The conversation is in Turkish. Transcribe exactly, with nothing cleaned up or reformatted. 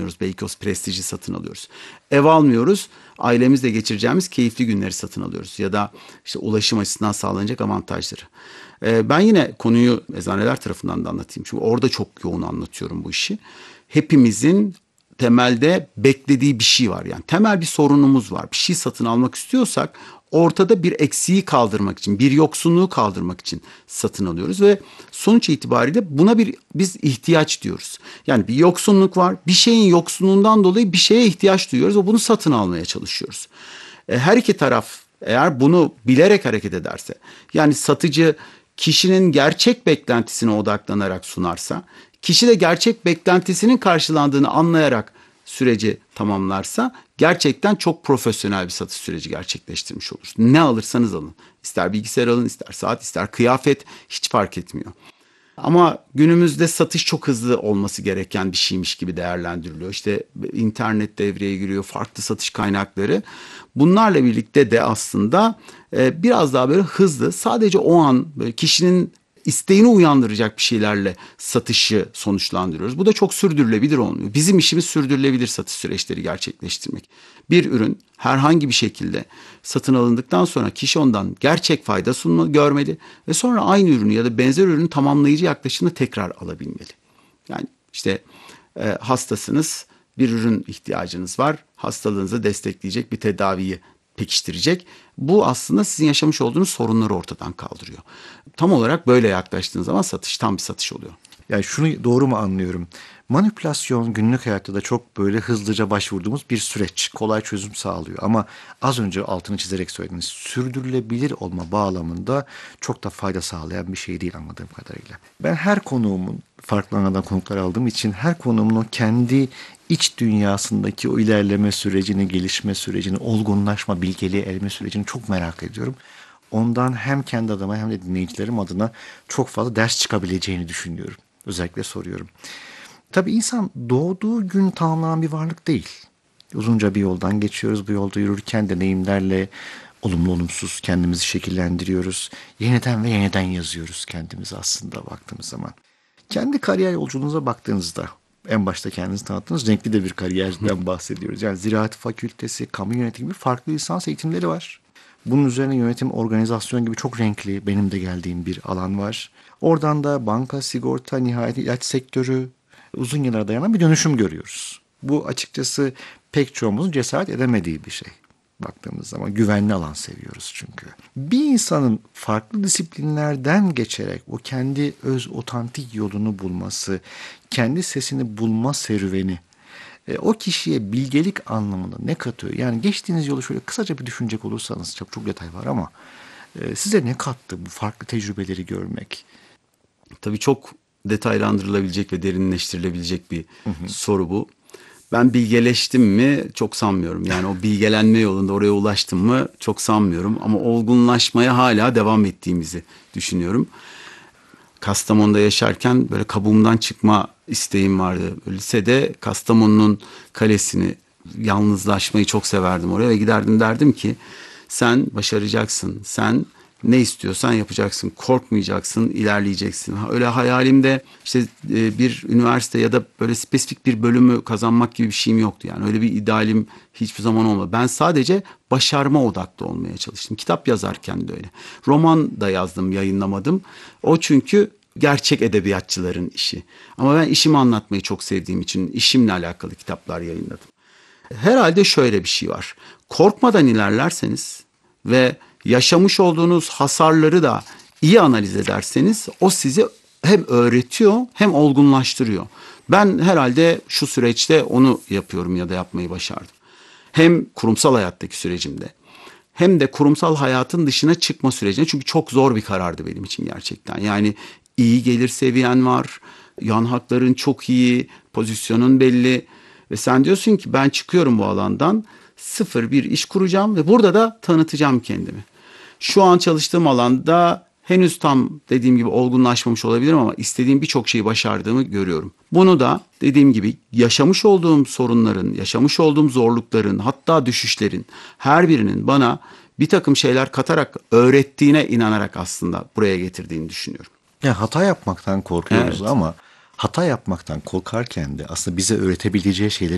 almıyoruz. Beykoz prestiji satın alıyoruz. Ev almıyoruz. Ailemizle geçireceğimiz keyifli günleri satın alıyoruz. Ya da işte ulaşım açısından sağlanacak avantajları. Ee, ben yine konuyu eczaneler tarafından da anlatayım. Çünkü orada çok yoğun anlatıyorum bu işi. Hepimizin temelde beklediği bir şey var. Yani temel bir sorunumuz var. Bir şey satın almak istiyorsak ortada bir eksiği kaldırmak için, bir yoksunluğu kaldırmak için satın alıyoruz ve sonuç itibariyle buna bir biz ihtiyaç diyoruz. Yani bir yoksunluk var. Bir şeyin yoksunluğundan dolayı bir şeye ihtiyaç duyuyoruz ve bunu satın almaya çalışıyoruz. E, her iki taraf eğer bunu bilerek hareket ederse, yani satıcı kişinin gerçek beklentisine odaklanarak sunarsa, kişi de gerçek beklentisinin karşılandığını anlayarak süreci tamamlarsa gerçekten çok profesyonel bir satış süreci gerçekleştirmiş oluruz. Ne alırsanız alın. İster bilgisayar alın, ister saat, ister kıyafet, hiç fark etmiyor. Ama günümüzde satış çok hızlı olması gereken bir şeymiş gibi değerlendiriliyor. İşte internet devreye giriyor, farklı satış kaynakları. Bunlarla birlikte de aslında e, biraz daha böyle hızlı, sadece o an böyle kişinin isteğini uyandıracak bir şeylerle satışı sonuçlandırıyoruz. Bu da çok sürdürülebilir olmuyor. Bizim işimiz sürdürülebilir satış süreçleri gerçekleştirmek. Bir ürün herhangi bir şekilde satın alındıktan sonra kişi ondan gerçek fayda sunma, görmeli ve sonra aynı ürünü ya da benzer ürünün tamamlayıcı yaklaşımını tekrar alabilmeli. Yani işte e, hastasınız, bir ürün ihtiyacınız var, hastalığınızı destekleyecek bir tedaviyi pekiştirecek. Bu aslında sizin yaşamış olduğunuz sorunları ortadan kaldırıyor. Tam olarak böyle yaklaştığınız zaman satış tam bir satış oluyor. Yani şunu doğru mu anlıyorum? Manipülasyon günlük hayatta da çok böyle hızlıca başvurduğumuz bir süreç. Kolay çözüm sağlıyor ama az önce altını çizerek söylediniz. Sürdürülebilir olma bağlamında çok da fayda sağlayan bir şey değil anladığım kadarıyla. Ben her konuğumun, farklı alandan konuklar aldığım için her konuğumun o kendi iç dünyasındaki o ilerleme sürecini, gelişme sürecini, olgunlaşma, bilgeliğe erme sürecini çok merak ediyorum. Ondan hem kendi adıma hem de dinleyicilerim adına çok fazla ders çıkabileceğini düşünüyorum. Özellikle soruyorum. Tabii insan doğduğu gün tamamlanan bir varlık değil. Uzunca bir yoldan geçiyoruz. Bu yolda yürürken deneyimlerle olumlu olumsuz kendimizi şekillendiriyoruz. Yeniden ve yeniden yazıyoruz kendimizi aslında baktığımız zaman. Kendi kariyer yolculuğunuza baktığınızda en başta kendinizi tanıttığınız renkli de bir kariyerden bahsediyoruz. Yani Ziraat Fakültesi, kamu yönetimi gibi farklı lisans eğitimleri var. Bunun üzerine yönetim, organizasyon gibi çok renkli benim de geldiğim bir alan var. Oradan da banka, sigorta, nihayet ilaç sektörü uzun yıllara dayanan bir dönüşüm görüyoruz. Bu açıkçası pek çoğumuzun cesaret edemediği bir şey. Baktığımız zaman güvenli alan seviyoruz çünkü. Bir insanın farklı disiplinlerden geçerek o kendi öz otantik yolunu bulması, kendi sesini bulma serüveni e, o kişiye bilgelik anlamında ne katıyor? Yani geçtiğiniz yolu şöyle kısaca bir düşünecek olursanız çok çok detay var ama e, size ne kattı bu farklı tecrübeleri görmek? Tabii çok detaylandırılabilecek ve derinleştirilebilecek bir hı hı. soru bu. Ben bilgeleştim mi çok sanmıyorum. Yani o bilgelenme yolunda oraya ulaştım mı çok sanmıyorum. Ama olgunlaşmaya hala devam ettiğimizi düşünüyorum. Kastamonu'da yaşarken böyle kabuğumdan çıkma isteğim vardı. Lisede Kastamonu'nun kalesini, yalnızlaşmayı çok severdim oraya. Ve giderdim derdim ki sen başaracaksın, sen ne istiyorsan yapacaksın, korkmayacaksın, ilerleyeceksin. Öyle hayalimde işte bir üniversite ya da böyle spesifik bir bölümü kazanmak gibi bir şeyim yoktu. Yani öyle bir idealim hiçbir zaman olmadı. Ben sadece başarma odaklı olmaya çalıştım. Kitap yazarken de öyle. Roman da yazdım, yayınlamadım. O çünkü gerçek edebiyatçıların işi. Ama ben işimi anlatmayı çok sevdiğim için işimle alakalı kitaplar yayınladım. Herhalde şöyle bir şey var. Korkmadan ilerlerseniz ve yaşamış olduğunuz hasarları da iyi analiz ederseniz o sizi hem öğretiyor hem olgunlaştırıyor. Ben herhalde şu süreçte onu yapıyorum ya da yapmayı başardım. Hem kurumsal hayattaki sürecimde hem de kurumsal hayatın dışına çıkma sürecinde. Çünkü çok zor bir karardı benim için gerçekten. Yani iyi gelir seviyen var, yan hakların çok iyi, pozisyonun belli ve sen diyorsun ki ben çıkıyorum bu alandan, sıfır bir iş kuracağım ve burada da tanıtacağım kendimi. Şu an çalıştığım alanda henüz tam dediğim gibi olgunlaşmamış olabilirim ama istediğim birçok şeyi başardığımı görüyorum. Bunu da dediğim gibi yaşamış olduğum sorunların, yaşamış olduğum zorlukların, hatta düşüşlerin her birinin bana bir takım şeyler katarak öğrettiğine inanarak aslında buraya getirdiğini düşünüyorum. Ya hata yapmaktan korkuyoruz Evet. ama hata yapmaktan korkarken de aslında bize öğretebileceği şeyleri